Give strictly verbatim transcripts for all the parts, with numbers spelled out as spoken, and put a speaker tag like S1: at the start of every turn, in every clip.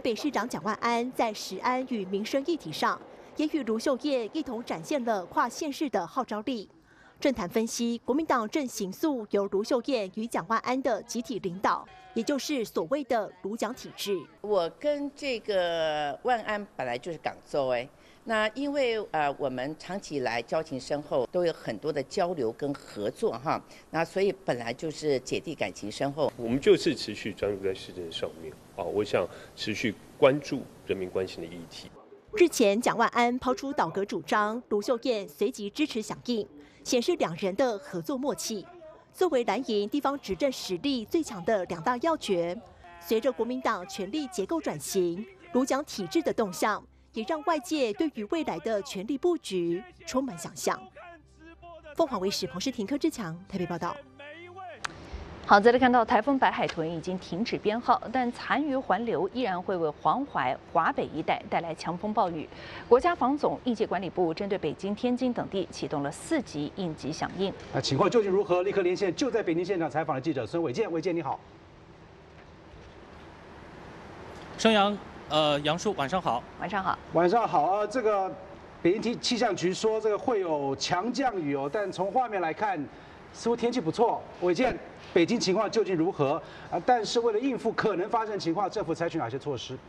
S1: 北市长蒋万安在食安与民生议题上，也与卢秀燕一同展现了跨县市的号召力。政坛分析，国民党正形塑由卢秀燕与蒋万安的集体领导，也就是所谓的卢蒋体制。
S2: 我跟这个万安本来就是港州哎。 那因为呃我们长期以来交情深厚，都有很多的交流跟合作哈，那所以本来就是姐弟感情深厚。
S3: 我们就是持续专注在市政上面啊，我想持续关注人民关心的议题。
S1: 日前蒋万安抛出倒阁主张，卢秀燕随即支持响应，显示两人的合作默契。作为蓝营地方执政实力最强的两大要诀，随着国民党权力结构转型，卢蒋体制的动向。 也让外界对于未来的权力布局充满想象。凤凰卫视彭世廷、柯志强台北报道。
S4: 好，再来看到台风白海豚已经停止编号，但残余环流依然会为黄淮、华北一带带来强风暴雨。国家防总应急管理部针对北京、天津等地启动了四级应急响应。
S5: 那情况究竟如何？立刻连线就在北京现场采访的记者孙伟健，伟健你好。
S6: 生阳。 呃，杨叔，晚上好。
S4: 晚上好。
S5: 晚上好啊！这个北京气气象局说这个会有强降雨哦，但从画面来看，似乎天气不错。伟健，北京情况究竟如何啊？但是为了应付可能发生的情况，政府采取哪些措施？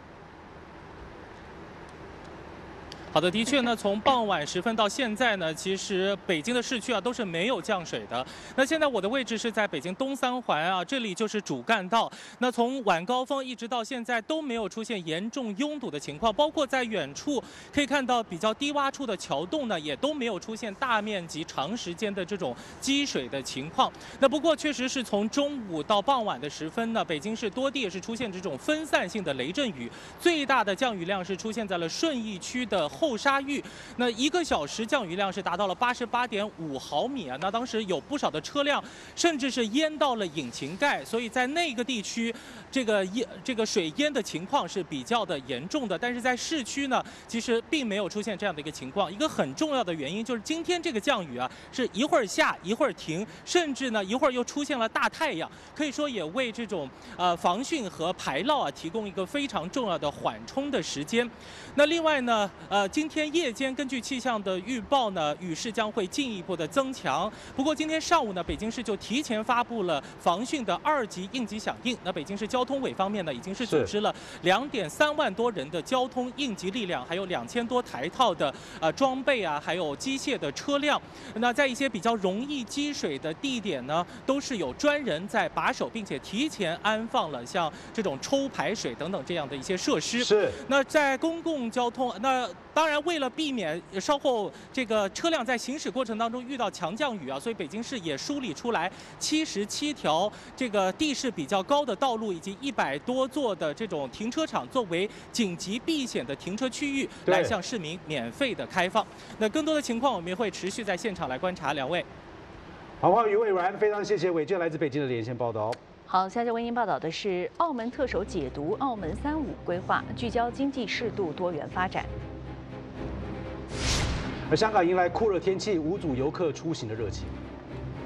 S6: 好的，的确呢，从傍晚时分到现在呢，其实北京的市区啊都是没有降水的。那现在我的位置是在北京东三环啊，这里就是主干道。那从晚高峰一直到现在都没有出现严重拥堵的情况，包括在远处可以看到比较低洼处的桥洞呢，也都没有出现大面积、长时间的这种积水的情况。那不过确实是从中午到傍晚的时分呢，北京市多地也是出现这种分散性的雷阵雨，最大的降雨量是出现在了顺义区的后沙峪，那一个小时降雨量是达到了八十八点五毫米啊！那当时有不少的车辆甚至是淹到了引擎盖，所以在那个地区，这个淹这个水淹的情况是比较的严重的。但是在市区呢，其实并没有出现这样的一个情况。一个很重要的原因就是今天这个降雨啊，是一会儿下一会儿停，甚至呢一会儿又出现了大太阳，可以说也为这种呃防汛和排涝啊提供一个非常重要的缓冲的时间。那另外呢，呃。 今天夜间根据气象的预报呢，雨势将会进一步的增强。不过今天上午呢，北京市就提前发布了防汛的二级应急响应。那北京市交通委方面呢，已经是组织了两点三万多人的交通应急力量，还有两千多台套的呃装备啊，还有机械的车辆。那在一些比较容易积水的地点呢，都是有专人在把守，并且提前安放了像这种抽排水等等这样的一些设施。
S5: 是。
S6: 那在公共交通，那当然。 为了避免稍后这个车辆在行驶过程当中遇到强降雨啊，所以北京市也梳理出来七十七条这个地势比较高的道路，以及一百多座的这种停车场作为紧急避险的停车区域，来向市民免费的开放。那更多的情况我们也会持续在现场来观察。两位，
S5: 好，话于魏然，非常谢谢伟健来自北京的连线报道。
S4: 好，下次为您报道的是澳门特首解读澳门“三五”规划，聚焦经济适度多元发展。
S5: 而香港迎来酷热天气，无阻游客出行的热情。